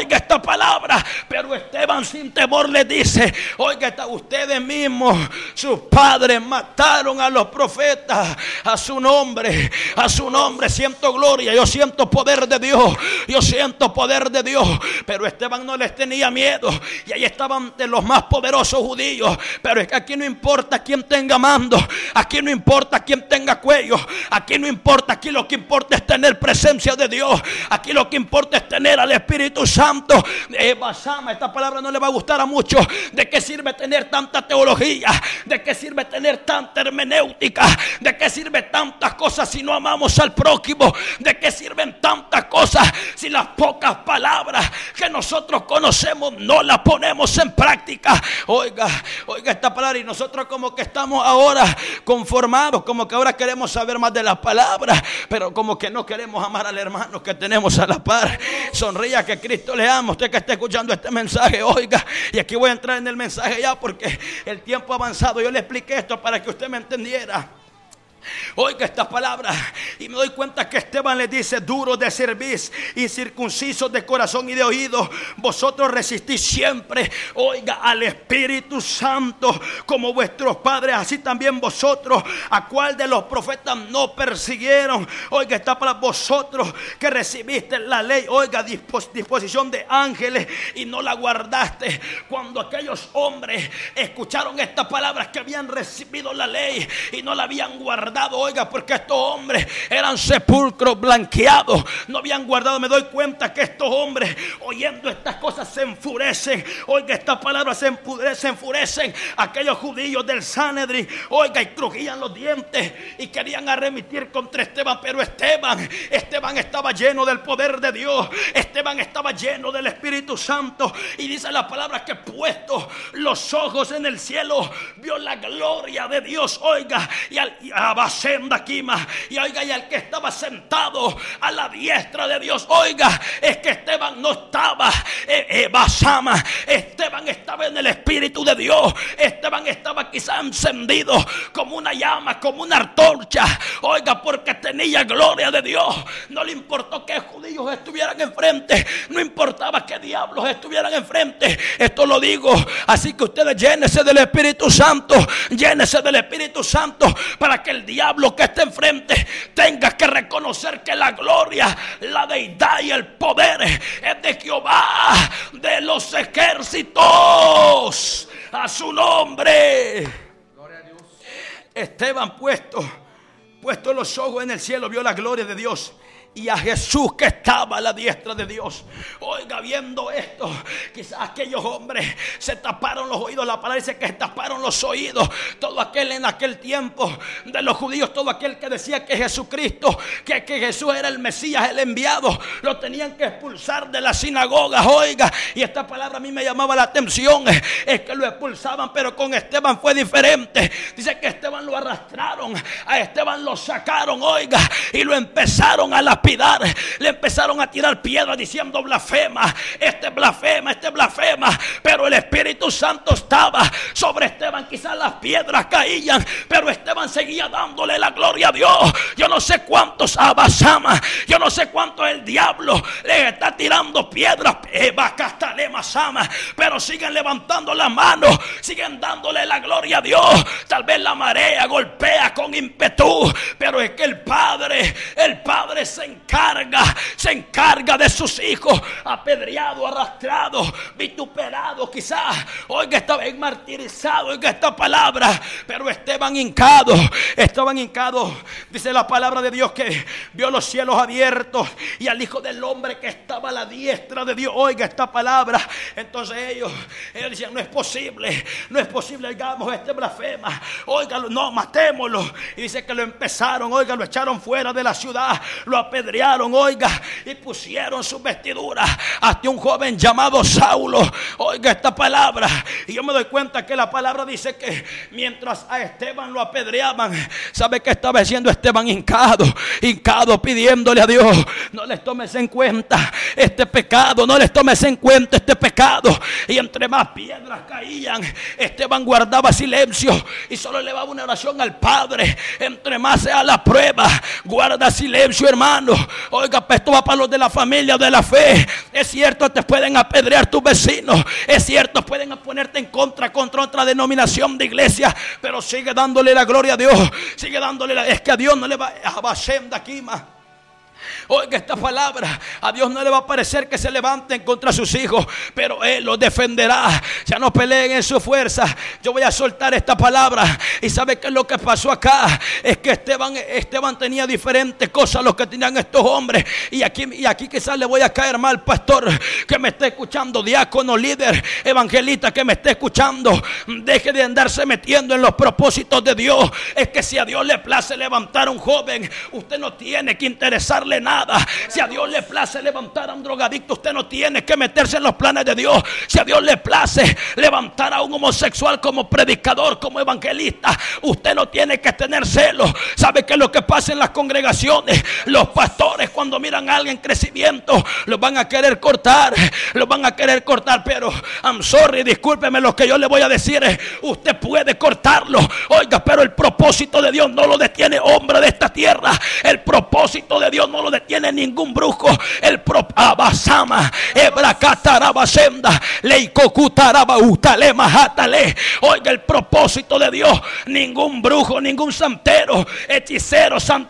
Oiga esta palabra. Pero Esteban sin temor le dice: oiga, ustedes mismos, sus padres mataron a los profetas. A su nombre siento gloria, yo siento poder de Dios, yo siento poder de Dios. Pero Esteban no les tenía miedo, y ahí estaban de los más poderosos judíos. Pero es que aquí no importa quién tenga mando, aquí no importa quién tenga cuello, aquí no importa, aquí lo que importa es tener presencia de Dios, aquí lo que importa es tener al Espíritu Santo. Basama, esta palabra no le va a gustar a muchos. ¿De qué sirve tener tanta teología? ¿De qué sirve tener tanta hermenéutica? ¿De qué sirve tantas cosas si no amamos al prójimo? ¿De qué sirven tantas cosas si las pocas palabras que nosotros conocemos no las ponemos en práctica? Oiga esta palabra, y nosotros como que estamos ahora conformados, como que ahora queremos saber más de las palabras, pero como que no queremos amar al hermano que tenemos a la par. Sonría, que Cristo le ama. Usted que está escuchando este mensaje, oiga, y aquí voy a entrar en el mensaje ya porque el tiempo ha avanzado. Yo le expliqué esto para que usted me entendiera. Oiga estas palabras, y me doy cuenta que Esteban le dice: duros de cerviz, incircuncisos de corazón y de oído, vosotros resistís siempre, oiga, al Espíritu Santo, como vuestros padres, así también vosotros. ¿A cuál de los profetas no persiguieron? Oiga esta palabra: vosotros que recibiste la ley, oiga, disposición de ángeles, y no la guardaste. Cuando aquellos hombres escucharon estas palabras, que habían recibido la ley y no la habían guardado, oiga, porque estos hombres eran sepulcros blanqueados, no habían guardado. Me doy cuenta que estos hombres, oyendo estas cosas, se enfurecen. Oiga esta palabra: se enfurecen aquellos judíos del Sanedrín, oiga, y crujían los dientes y querían arremitir contra Esteban. Pero Esteban estaba lleno del poder de Dios, Esteban estaba lleno del Espíritu Santo, y dice la palabra que puesto los ojos en el cielo, vio la gloria de Dios, oiga, y oiga, y al que estaba sentado a la diestra de Dios. Oiga, es que Esteban no estaba Basama, Esteban estaba en el Espíritu de Dios. Esteban estaba quizá encendido como una llama, como una antorcha, oiga, porque tenía gloria de Dios. No le importó que judíos estuvieran enfrente, no importaba que diablos estuvieran enfrente. Esto lo digo, así que ustedes llénense del Espíritu Santo, llénense del Espíritu Santo, para que el diablo que esté enfrente tenga que reconocer que la gloria, la deidad y el poder es de Jehová de los ejércitos. A su nombre. Gloria a Dios. Esteban, puesto los ojos en el cielo, vio la gloria de Dios y a Jesús que estaba a la diestra de Dios. Oiga, viendo esto, quizás aquellos hombres se taparon los oídos. La palabra dice que se taparon los oídos. Todo aquel en aquel tiempo de los judíos, todo aquel que decía que Jesucristo, que Jesús era el Mesías, el enviado, lo tenían que expulsar de las sinagogas. Oiga, y esta palabra a mí me llamaba la atención, es que lo expulsaban, pero con Esteban fue diferente. Dice que Esteban lo arrastraron, a Esteban lo sacaron, oiga, y lo empezaron a lapidar. Le empezaron a tirar piedras diciendo: blasfema, blasfema, blasfema. Pero el Espíritu Santo estaba sobre Esteban. Quizás las piedras caían, pero Esteban seguía dándole la gloria a Dios. Yo no sé cuántos Abasama, yo no sé cuántos el diablo le está tirando piedras, pero siguen levantando las manos, siguen dándole la gloria a Dios. Tal vez la marea golpea con ímpetu, pero es que el Padre se encarga de sus hijos, apedreados, arrastrados, vituperados, quizás, oiga, estaban martirizados, oiga esta palabra, pero estaban hincados. Dice la palabra de Dios que vio los cielos abiertos y al Hijo del Hombre que estaba a la diestra de Dios. Oiga esta palabra. Entonces ellos decían: no es posible, hagamos este blasfema, oiga, no, matémoslo. Y dice que lo empezaron, oiga, lo echaron fuera de la ciudad, lo apedrearon, oiga, y pusieron sus vestiduras hasta un joven llamado Saulo. Oiga esta palabra, y yo me doy cuenta que la palabra dice que mientras a Esteban lo apedreaban, ¿sabe qué estaba haciendo Esteban? Hincado, pidiéndole a Dios: no les tomes en cuenta este pecado, no les tomes en cuenta este pecado. Y entre más piedras caían, Esteban guardaba silencio y solo elevaba una oración al Padre. Entre más sea la prueba, guarda silencio, hermano. hermano. Oiga, pues esto va para los de la familia de la fe. Es cierto, te pueden apedrear tus vecinos. Es cierto, pueden ponerte en contra otra denominación de iglesia. Pero sigue dándole la gloria a Dios. Sigue dándole es que a Dios no le va a Bashem de aquí más. Oiga esta palabra, a Dios no le va a parecer que se levanten contra sus hijos, pero Él los defenderá. Ya no peleen en su fuerza. Yo voy a soltar esta palabra. Y ¿sabe qué es lo que pasó acá? Es que Esteban tenía diferentes cosas los que tenían estos hombres. Y aquí quizás le voy a caer mal, pastor que me esté escuchando, diácono, líder, evangelista que me esté escuchando. Deje de andarse metiendo en los propósitos de Dios. Es que si a Dios le place levantar a un joven, usted no tiene que interesarle nada. Si a Dios le place levantar a un drogadicto, usted no tiene que meterse en los planes de Dios. Si a Dios le place levantar a un homosexual como predicador, como evangelista, usted no tiene que tener celos. ¿Sabe qué es lo que pasa en las congregaciones? Los pastores, cuando miran a alguien en crecimiento, los van a querer cortar. Pero I'm sorry, discúlpeme, lo que yo le voy a decir es: usted puede cortarlo, oiga, pero el propósito de Dios no lo detiene hombre de esta tierra. El propósito de Dios no lo detiene ningún brujo. El Abasama, Ebracatarabasenda, Leicocutarabautale, Majatale. Oiga, el propósito de Dios, ningún brujo, ningún santero, hechicero,